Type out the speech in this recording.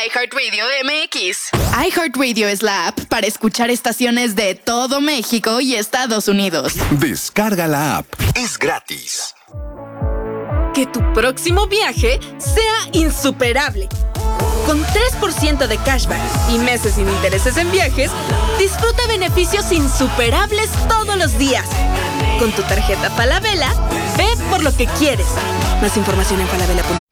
iHeartRadio MX. iHeartRadio es la app para escuchar estaciones de todo México y Estados Unidos. Descarga la app. Es gratis. Que tu próximo viaje sea insuperable. Con 3% de cashback y meses sin intereses en viajes, disfruta beneficios insuperables todos los días. Con tu tarjeta Falabella, ve por lo que quieres. Más información en falabella.com.